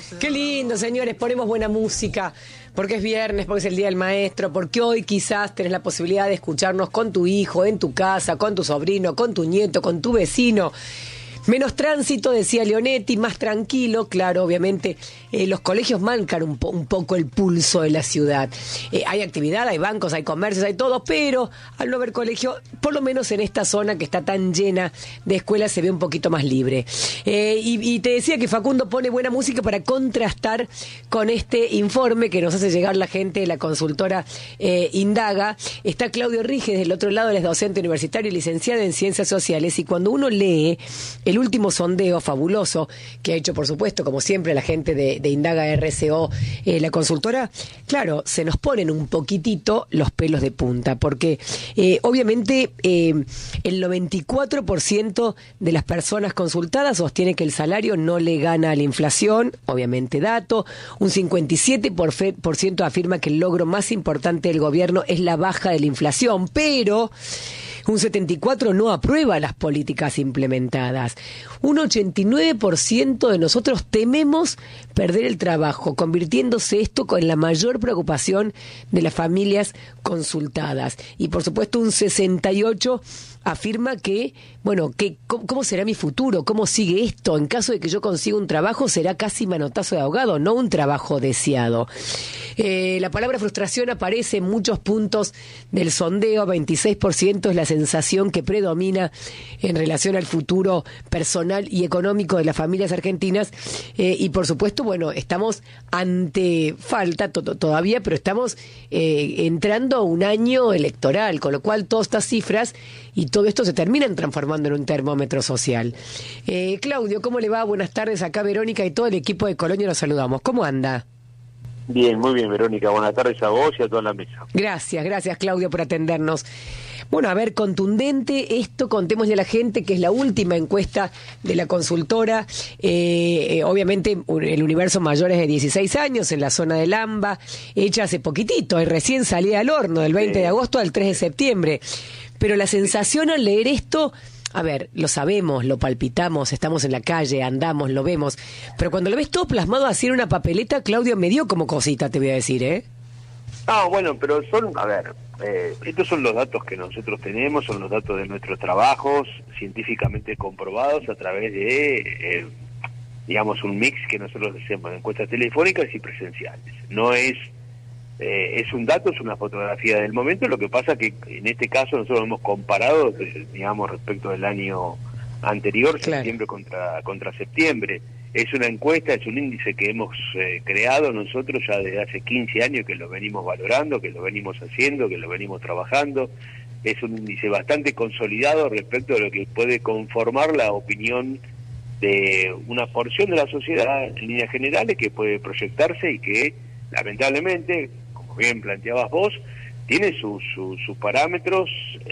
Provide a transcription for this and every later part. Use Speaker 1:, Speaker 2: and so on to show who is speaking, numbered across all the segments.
Speaker 1: Qué lindo, señores, ponemos buena música, porque es viernes, porque es el Día del Maestro, porque hoy quizás tenés la posibilidad de escucharnos con tu hijo, en tu casa, con tu sobrino, con tu nieto, con tu vecino. Menos tránsito, decía Leonetti, más tranquilo. Claro, obviamente, los colegios marcan un poco el pulso de la ciudad. Hay actividad, hay bancos, hay comercios, hay todo, pero al no haber colegio, por lo menos en esta zona que está tan llena de escuelas, se ve un poquito más libre. Y te decía que Facundo pone buena música para contrastar con este informe que nos hace llegar la gente de la consultora Indaga. Está Claudio Ríguez del otro lado, él es docente universitario y licenciado en Ciencias Sociales, y cuando uno lee el último sondeo fabuloso que ha hecho, por supuesto, como siempre, la gente de Indaga RCO, la consultora, claro, se nos ponen un poquitito los pelos de punta, porque obviamente el 94% de las personas consultadas sostiene que el salario no le gana a la inflación, obviamente dato. Un 57% afirma que el logro más importante del gobierno es la baja de la inflación, pero un 74% no aprueba las políticas implementadas. Un 89% de nosotros tememos perder el trabajo, convirtiéndose esto en la mayor preocupación de las familias consultadas. Y por supuesto un 68% afirma que, bueno, ¿cómo será mi futuro? ¿Cómo sigue esto? En caso de que yo consiga un trabajo, será casi manotazo de ahogado, no un trabajo deseado. La palabra frustración aparece en muchos puntos del sondeo. 26% es la sensación que predomina en relación al futuro personal y económico de las familias argentinas. Y por supuesto, bueno, estamos ante falta todavía, pero estamos entrando a un año electoral, con lo cual todas estas cifras y todo esto se terminan transformando en un termómetro social. Claudio, ¿cómo le va? Buenas tardes, acá Verónica y todo el equipo de Colonia los saludamos. ¿Cómo anda?
Speaker 2: Bien, muy bien, Verónica. Buenas tardes a vos y a toda la mesa.
Speaker 1: Gracias, Claudio, por atendernos. Bueno, a ver, contundente esto, contémosle a la gente que es la última encuesta de la consultora, obviamente el universo mayores de 16 años en la zona del AMBA, hecha hace poquitito, y recién salía al horno, del 20 de agosto al 3 de septiembre. Pero la sensación al leer esto, a ver, lo sabemos, lo palpitamos, estamos en la calle, andamos, lo vemos, pero cuando lo ves todo plasmado así en una papeleta, Claudio, me dio como cosita, te voy a decir, ¿eh?
Speaker 2: Ah, bueno, pero son, a ver, estos son los datos que nosotros tenemos, son los datos de nuestros trabajos científicamente comprobados a través de, digamos, un mix que nosotros hacemos de encuestas telefónicas y presenciales. No es un dato, es una fotografía del momento. Lo que pasa que en este caso nosotros hemos comparado, digamos, respecto del año anterior, claro, septiembre contra septiembre. Es una encuesta, es un índice que hemos creado nosotros ya desde hace 15 años, que lo venimos valorando, que lo venimos haciendo, que lo venimos trabajando. Es un índice bastante consolidado respecto a lo que puede conformar la opinión de una porción de la sociedad en líneas generales, que puede proyectarse y que lamentablemente, como bien planteabas vos, tiene sus parámetros,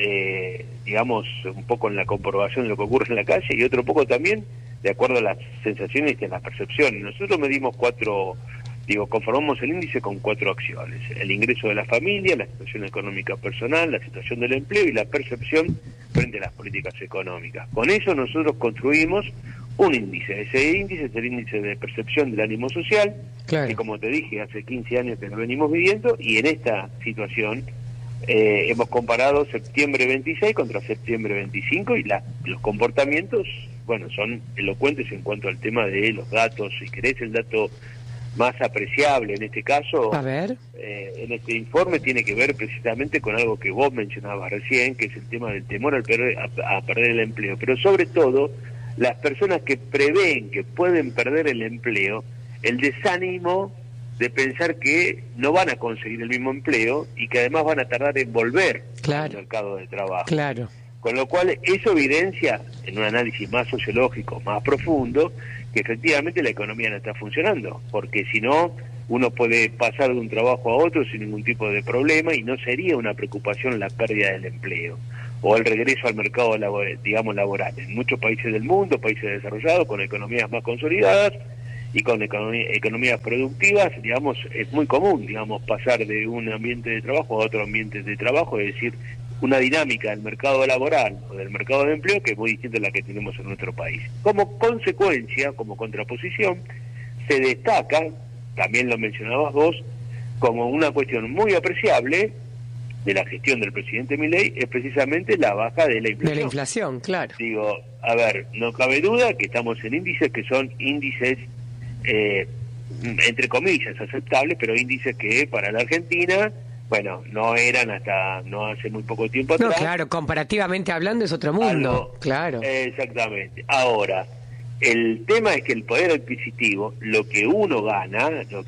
Speaker 2: digamos, un poco en la comprobación de lo que ocurre en la calle y otro poco también de acuerdo a las sensaciones y a las percepciones. Nosotros medimos conformamos el índice con 4 acciones: el ingreso de la familia, la situación económica personal, la situación del empleo y la percepción frente a las políticas económicas. Con eso nosotros construimos un índice. Ese índice es el índice de percepción del ánimo social, claro, que como te dije, hace 15 años que lo venimos viviendo, y en esta situación hemos comparado septiembre 26 contra septiembre 25 y los comportamientos, bueno, son elocuentes en cuanto al tema de los datos. Si querés el dato más apreciable en este caso,
Speaker 1: a ver,
Speaker 2: en este informe, tiene que ver precisamente con algo que vos mencionabas recién, que es el tema del temor a perder el empleo, pero sobre todo las personas que prevén que pueden perder el empleo, el desánimo de pensar que no van a conseguir el mismo empleo y que además van a tardar en volver, claro, al mercado de trabajo.
Speaker 1: Claro.
Speaker 2: Con lo cual eso evidencia, en un análisis más sociológico, más profundo, que efectivamente la economía no está funcionando, porque si no, uno puede pasar de un trabajo a otro sin ningún tipo de problema y no sería una preocupación la pérdida del empleo o el regreso al mercado laboral. En muchos países del mundo, países desarrollados, con economías más consolidadas y con economías productivas, digamos, es muy común, digamos, pasar de un ambiente de trabajo a otro ambiente de trabajo, es decir, una dinámica del mercado laboral o del mercado de empleo que es muy distinta a la que tenemos en nuestro país. Como consecuencia, como contraposición, se destaca, también lo mencionabas vos, como una cuestión muy apreciable de la gestión del presidente Milei, es precisamente la baja de la inflación.
Speaker 1: De la inflación, claro.
Speaker 2: Digo, a ver, no cabe duda que estamos en índices que son índices, entre comillas, aceptables, pero índices que para la Argentina, bueno, no eran hasta no hace muy poco tiempo atrás.
Speaker 1: No, claro, comparativamente hablando es otro mundo, claro.
Speaker 2: Exactamente. Ahora, el tema es que el poder adquisitivo, lo que uno gana,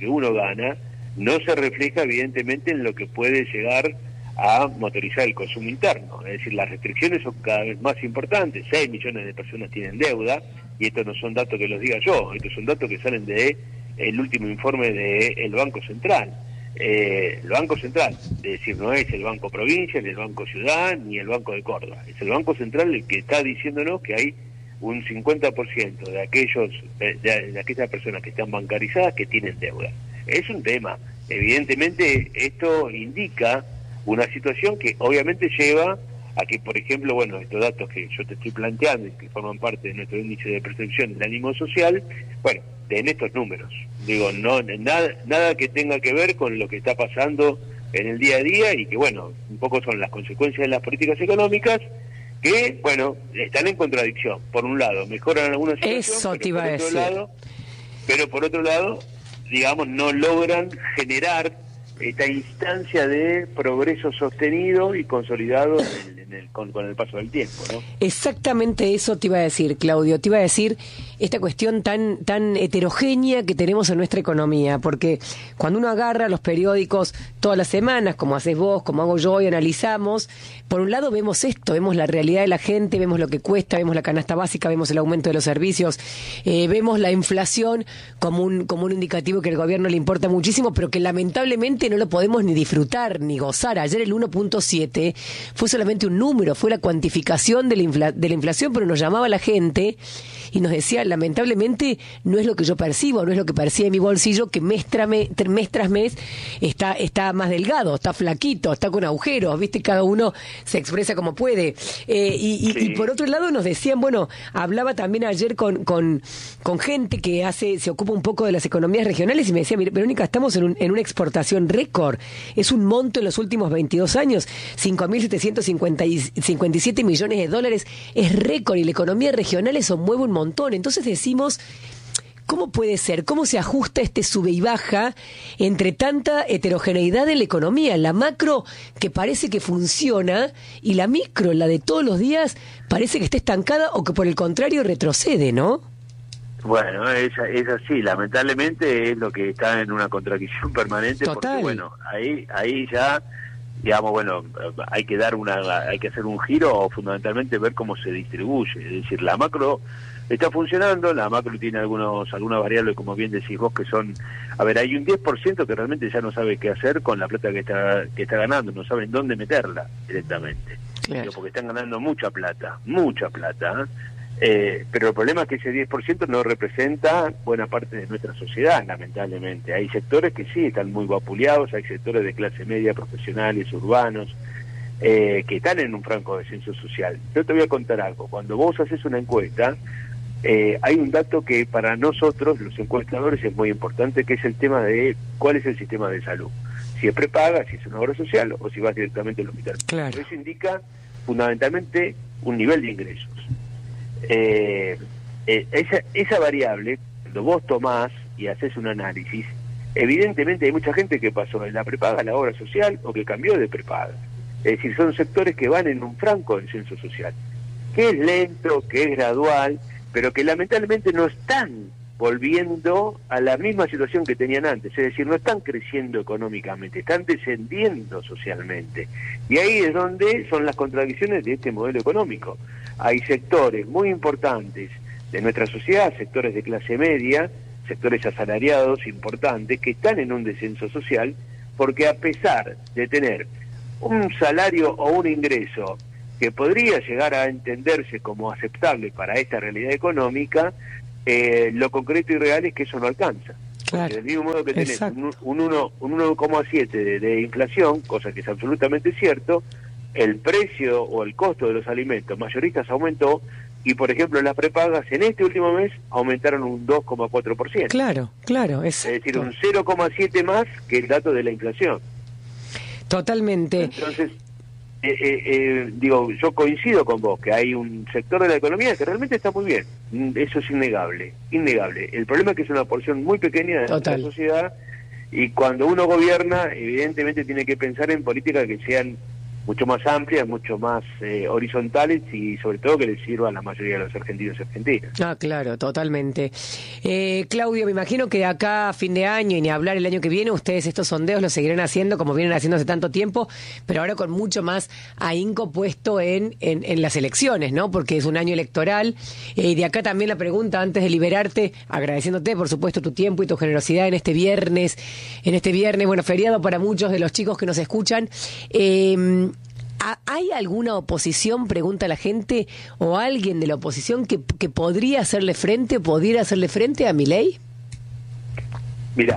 Speaker 2: no se refleja evidentemente en lo que puede llegar a motorizar el consumo interno. Es decir, las restricciones son cada vez más importantes. 6 millones de personas tienen deuda, y estos no son datos que los diga yo, estos son datos que salen de el último informe del Banco Central. El Banco Central, es decir, no es el Banco Provincia, ni el Banco Ciudad, ni el Banco de Córdoba. Es el Banco Central el que está diciéndonos que hay un 50% de aquellas personas que están bancarizadas que tienen deuda. Es un tema. Evidentemente, esto indica una situación que obviamente lleva a que, por ejemplo, bueno, estos datos que yo te estoy planteando y que forman parte de nuestro índice de percepción del ánimo social, bueno, den estos números. Digo, no nada que tenga que ver con lo que está pasando en el día a día y que, bueno, un poco son las consecuencias de las políticas económicas que, bueno, están en contradicción. Por un lado, mejoran alguna situación,
Speaker 1: eso te iba a decir.
Speaker 2: Pero por otro lado, digamos, no logran generar esta instancia de progreso sostenido y consolidado con el paso del tiempo, ¿no?
Speaker 1: Exactamente eso te iba a decir, Claudio. Te iba a decir esta cuestión tan heterogénea que tenemos en nuestra economía, porque cuando uno agarra los periódicos todas las semanas, como haces vos, como hago yo, y analizamos, por un lado vemos esto, vemos la realidad de la gente, vemos lo que cuesta, vemos la canasta básica, vemos el aumento de los servicios, vemos la inflación como un indicativo que al gobierno le importa muchísimo, pero que lamentablemente no lo podemos ni disfrutar ni gozar. Ayer el 1.7 fue solamente un número, fue la cuantificación de la inflación, pero nos llamaba la gente y nos decía, lamentablemente no es lo que yo percibo, no es lo que percibe mi bolsillo, que mes tras mes está más delgado, está flaquito, está con agujeros, ¿viste? Cada uno se expresa como puede. Y por otro lado nos decían, bueno, hablaba también ayer con gente que se ocupa un poco de las economías regionales y me decía, Verónica, estamos en una exportación récord, es un monto en los últimos 22 años, 5.757 millones de dólares, es récord, y la economía regional eso mueve un montón. Entonces decimos, ¿cómo puede ser? ¿Cómo se ajusta este sube y baja entre tanta heterogeneidad en la economía? La macro, que parece que funciona, y la micro, la de todos los días, parece que está estancada o que por el contrario retrocede, ¿no?
Speaker 2: Bueno, es así, lamentablemente es lo que está en una contradicción permanente.
Speaker 1: Total.
Speaker 2: Porque bueno, ahí ya, digamos, bueno, hay que hacer un giro o fundamentalmente ver cómo se distribuye. Es decir, la macro está funcionando, la macro tiene algunas variables, como bien decís vos, que son, a ver, hay un 10% que realmente ya no sabe qué hacer con la plata que está ganando, no saben dónde meterla directamente.
Speaker 1: Claro.
Speaker 2: Porque están ganando mucha plata, pero el problema es que ese 10% no representa buena parte de nuestra sociedad, lamentablemente. Hay sectores que sí están muy vapuleados, hay sectores de clase media, profesionales, urbanos, que están en un franco descenso social. Yo te voy a contar algo. Cuando vos haces una encuesta, hay un dato que para nosotros, los encuestadores, es muy importante, que es el tema de cuál es el sistema de salud. Si es prepaga, si es una obra social o si vas directamente al hospital.
Speaker 1: Claro.
Speaker 2: Eso indica fundamentalmente un nivel de ingresos. Esa variable, cuando vos tomás y haces un análisis, evidentemente hay mucha gente que pasó de la prepaga a la obra social o que cambió de prepaga. Es decir, son sectores que van en un franco descenso social, que es lento, que es gradual, pero que lamentablemente no están volviendo a la misma situación que tenían antes. Es decir, no están creciendo económicamente, están descendiendo socialmente. Y ahí es donde son las contradicciones de este modelo económico. Hay sectores muy importantes de nuestra sociedad, sectores de clase media, sectores asalariados importantes, que están en un descenso social, porque a pesar de tener un salario o un ingreso que podría llegar a entenderse como aceptable para esta realidad económica, lo concreto y real es que eso no alcanza.
Speaker 1: Claro.
Speaker 2: Porque del mismo modo que tenés un 1,7 de inflación, cosa que es absolutamente cierto, el precio o el costo de los alimentos mayoristas aumentó, y por ejemplo las prepagas en este último mes aumentaron un 2,4%.
Speaker 1: Claro.
Speaker 2: Es decir, un 0,7 más que el dato de la inflación.
Speaker 1: Totalmente.
Speaker 2: Entonces, digo, yo coincido con vos, que hay un sector de la economía que realmente está muy bien. Eso es innegable. El problema es que es una porción muy pequeña de nuestra sociedad, y cuando uno gobierna, evidentemente tiene que pensar en políticas que sean mucho más amplias, mucho más horizontales, y sobre todo que les sirva a la mayoría de los argentinos y argentinas.
Speaker 1: Claro, totalmente. Claudio, me imagino que de acá a fin de año y ni hablar el año que viene, ustedes estos sondeos los seguirán haciendo como vienen haciendo hace tanto tiempo, pero ahora con mucho más ahínco puesto en las elecciones, ¿no? Porque es un año electoral. De acá también la pregunta, antes de liberarte, agradeciéndote, por supuesto, tu tiempo y tu generosidad en este viernes, bueno, feriado para muchos de los chicos que nos escuchan. ¿Hay alguna oposición, pregunta la gente, o alguien de la oposición que podría hacerle frente a Milei?
Speaker 2: Mira,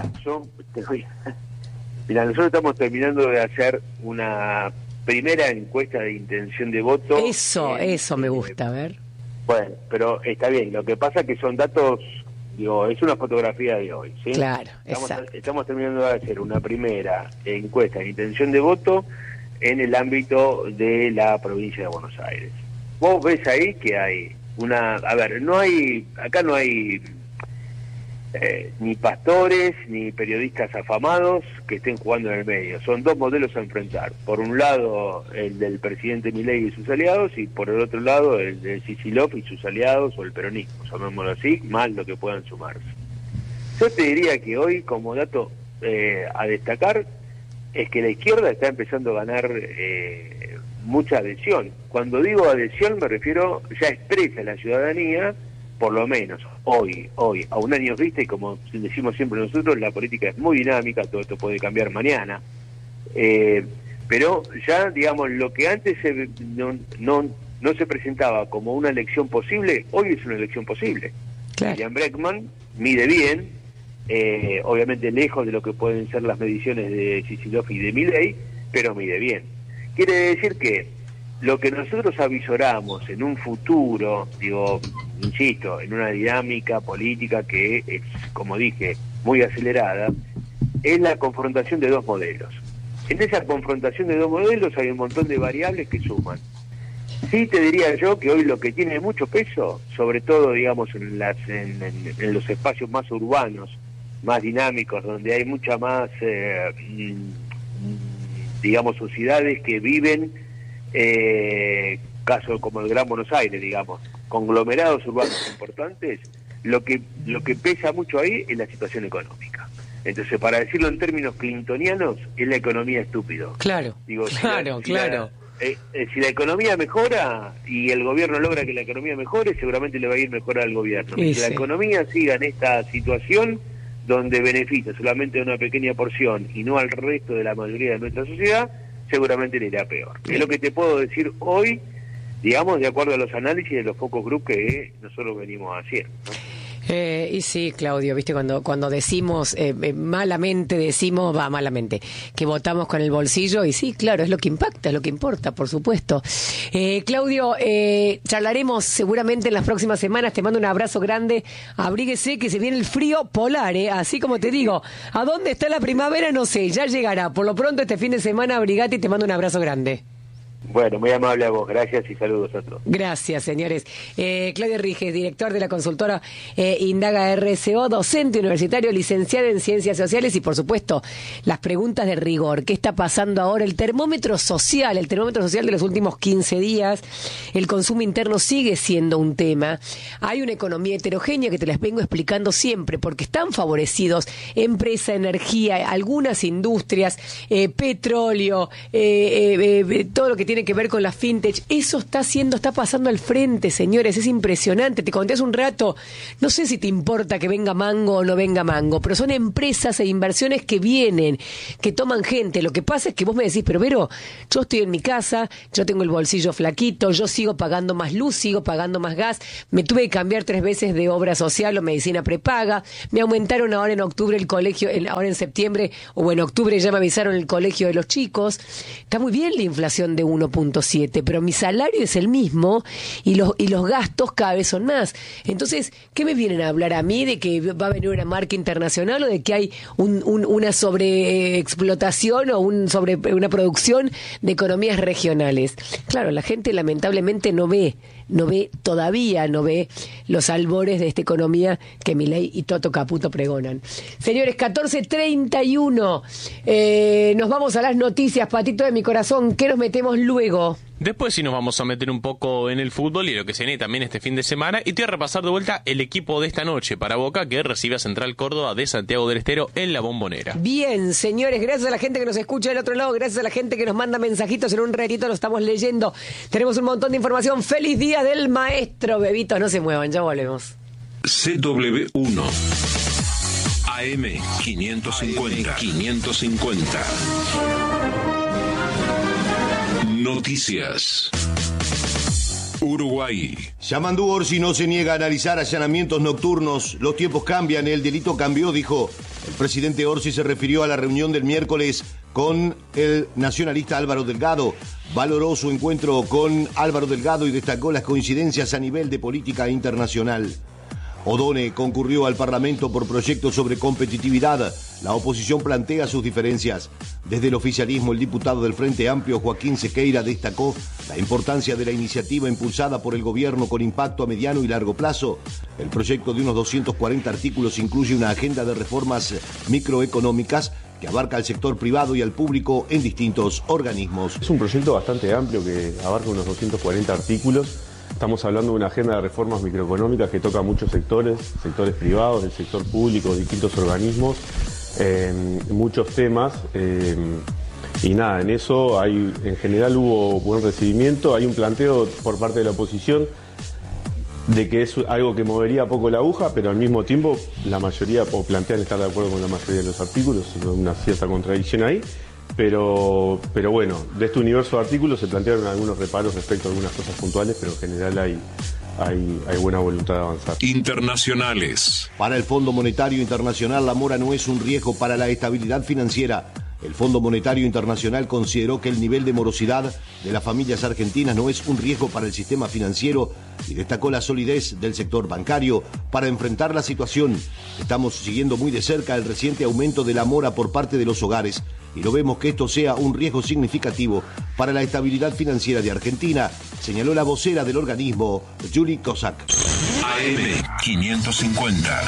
Speaker 2: nosotros estamos terminando de hacer una primera encuesta de intención de voto.
Speaker 1: Eso me gusta, a ver.
Speaker 2: Bueno, pero está bien, lo que pasa es que son datos, digo, es una fotografía de hoy, ¿sí?
Speaker 1: Claro,
Speaker 2: estamos terminando de hacer una primera encuesta de intención de voto en el ámbito de la provincia de Buenos Aires. Vos ves ahí que hay acá no hay ni pastores ni periodistas afamados que estén jugando en el medio. Son dos modelos a enfrentar. Por un lado el del presidente Milei y sus aliados, y por el otro lado el de Kicillof y sus aliados, o el peronismo, llamémoslo así, más lo que puedan sumarse. Yo te diría que hoy, como dato a destacar, es que la izquierda está empezando a ganar mucha adhesión. Cuando digo adhesión me refiero, ya expresa la ciudadanía, por lo menos hoy, a un año vista, y como decimos siempre nosotros, la política es muy dinámica, todo esto puede cambiar mañana, pero ya, digamos, lo que antes no se presentaba como una elección posible, hoy es una elección posible.
Speaker 1: Claro.
Speaker 2: Miriam Bregman mide bien, obviamente lejos de lo que pueden ser las mediciones de Kicillof y de Milei, pero mide bien. Quiere decir que lo que nosotros avisoramos en un futuro, digo, insisto, en una dinámica política que es, como dije, muy acelerada, es la confrontación de dos modelos. En esa confrontación de dos modelos hay un montón de variables que suman. Sí, te diría yo que hoy lo que tiene mucho peso, sobre todo, digamos, en los espacios más urbanos, más dinámicos, donde hay mucha más, digamos, sociedades que viven, caso como el Gran Buenos Aires, digamos, conglomerados urbanos importantes, lo que pesa mucho ahí es la situación económica. Entonces, para decirlo en términos clintonianos, es la economía estúpido.
Speaker 1: Claro, claro.
Speaker 2: Si la economía mejora y el gobierno logra que la economía mejore, seguramente le va a ir mejor al gobierno. Si la economía siga en esta situación donde beneficia solamente a una pequeña porción y no al resto de la mayoría de nuestra sociedad, seguramente le irá peor. Es lo que te puedo decir hoy, digamos, de acuerdo a los análisis de los focus group que nosotros venimos haciendo, ¿no?
Speaker 1: Y sí, Claudio, viste, cuando decimos malamente, que votamos con el bolsillo, y sí, claro, es lo que impacta, es lo que importa, por supuesto. Claudio, charlaremos seguramente en las próximas semanas. Te mando un abrazo grande. Abríguese que se viene el frío polar, así como te digo. ¿A dónde está la primavera? No sé, ya llegará. Por lo pronto este fin de semana abrigate y te mando un abrazo grande.
Speaker 2: Bueno, muy amable a vos, gracias y saludos a todos.
Speaker 1: Gracias, señores. Claudio Riges, director de la consultora Indaga RSO, docente universitario, licenciado en Ciencias Sociales, y por supuesto, las preguntas de rigor. ¿Qué está pasando ahora? El termómetro social de los últimos 15 días, el consumo interno sigue siendo un tema. Hay una economía heterogénea que te las vengo explicando siempre, porque están favorecidos empresa, energía, algunas industrias, petróleo, todo lo que tiene que ver con la fintech. Eso está pasando al frente, señores, es impresionante. Te conté hace un rato, no sé si te importa que venga Mango o no venga Mango, pero son empresas e inversiones que vienen, que toman gente. Lo que pasa es que vos me decís, pero Vero, yo estoy en mi casa, yo tengo el bolsillo flaquito, yo sigo pagando más luz, sigo pagando más gas, me tuve que cambiar 3 veces de obra social o medicina prepaga, me aumentaron ahora en octubre el colegio, ahora en septiembre o en octubre ya me avisaron el colegio de los chicos. Está muy bien la inflación de 1%, 1.7, pero mi salario es el mismo y los gastos cada vez son más. Entonces, ¿qué me vienen a hablar a mí de que va a venir una marca internacional o de que hay una sobreexplotación o una producción de economías regionales? Claro, la gente lamentablemente no ve los albores de esta economía que Milei y Toto Caputo pregonan. Señores, 14:31, nos vamos a las noticias, patito de mi corazón. ¿Qué nos metemos luego?
Speaker 3: Después sí nos vamos a meter un poco en el fútbol y lo que se viene también este fin de semana. Y te voy a repasar de vuelta el equipo de esta noche para Boca, que recibe a Central Córdoba de Santiago del Estero en la Bombonera.
Speaker 1: Bien, señores, gracias a la gente que nos escucha del otro lado, gracias a la gente que nos manda mensajitos, en un ratito lo estamos leyendo. Tenemos un montón de información. ¡Feliz Día del Maestro! Bebitos, no se muevan, ya volvemos.
Speaker 4: CW1 AM 550. Noticias. Uruguay.
Speaker 5: Yamandú Orsi no se niega a analizar allanamientos nocturnos. Los tiempos cambian, el delito cambió, dijo. El presidente Orsi se refirió a la reunión del miércoles con el nacionalista Álvaro Delgado. Valoró su encuentro con Álvaro Delgado y destacó las coincidencias a nivel de política internacional. Odone concurrió al Parlamento por proyectos sobre competitividad. La oposición plantea sus diferencias. Desde el oficialismo, el diputado del Frente Amplio, Joaquín Sequeira, destacó la importancia de la iniciativa impulsada por el gobierno con impacto a mediano y largo plazo. El proyecto de unos 240 artículos incluye una agenda de reformas microeconómicas que abarca al sector privado y al público en distintos organismos.
Speaker 6: Es un proyecto bastante amplio que abarca unos 240 artículos. Estamos hablando de una agenda de reformas microeconómicas que toca muchos sectores privados, el sector público, distintos organismos, muchos temas. Y nada, en eso en general hubo buen recibimiento. Hay un planteo por parte de la oposición de que es algo que movería poco la aguja, pero al mismo tiempo la mayoría plantean estar de acuerdo con la mayoría de los artículos, una cierta contradicción ahí. Pero bueno, de este universo de artículos se plantearon algunos reparos respecto a algunas cosas puntuales, pero en general hay buena voluntad de avanzar.
Speaker 4: Internacionales.
Speaker 5: Para el Fondo Monetario Internacional, la mora no es un riesgo para la estabilidad financiera. El Fondo Monetario Internacional consideró que el nivel de morosidad de las familias argentinas no es un riesgo para el sistema financiero y destacó la solidez del sector bancario para enfrentar la situación. Estamos siguiendo muy de cerca el reciente aumento de la mora por parte de los hogares y no vemos que esto sea un riesgo significativo para la estabilidad financiera de Argentina, señaló la vocera del organismo, Julie Kozak.
Speaker 4: AM 550.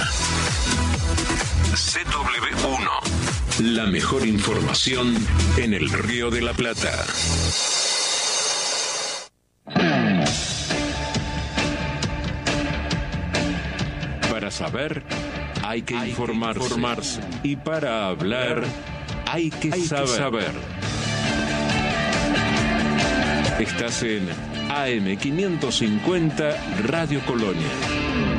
Speaker 4: CW1. La mejor información en el Río de la Plata. Para saber, hay que informarse. Y para hablar, hay que saber. Estás en AM 550 Radio Colonia.